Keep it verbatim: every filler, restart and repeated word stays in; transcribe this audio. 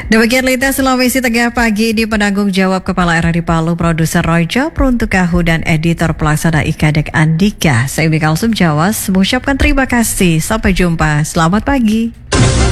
Demikian Lintas Sulawesi Tengah pagi ini, penanggung jawab Kepala R R D Palu, produser Royjo, peruntuk Kahu dan editor pelaksana Ikadek Andika. Saya Umi Kalsum Jawas mengucapkan terima kasih. Sampai jumpa. Selamat pagi.